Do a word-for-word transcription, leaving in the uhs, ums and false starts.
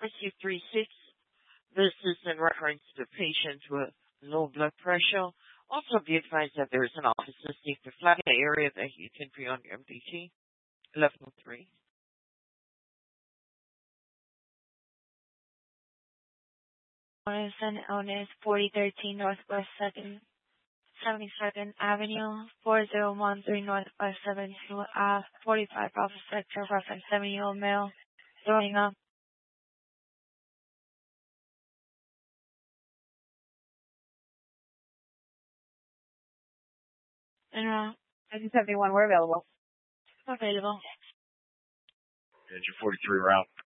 Rescue three six. This is in reference to patients with low blood pressure. Also be advised that there is an office listening to flag the area that you can be on your M D T. Level three. San Ernest, forty thirteen Northwest second, seventy-second Avenue, four zero one three Northwest seventy-two Ave, forty-five Alpha Sector, reference seven-year-old male, throwing up. And, uh, nineteen seventy-one, we're available. Available. Engine forty-three route.